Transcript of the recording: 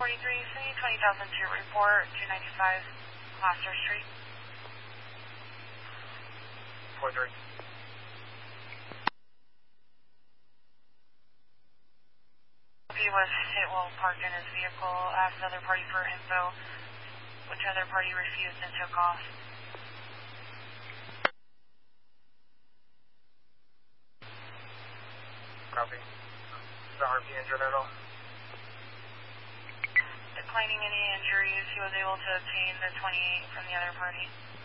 City 20,002 report, 295 Gloucester Street. 43. He was hit while parked in his vehicle, asked the other party for info, which other party refused and took off. Copy. Is the RP injured at all? Declining any injuries, he was able to obtain the 28 from the other party.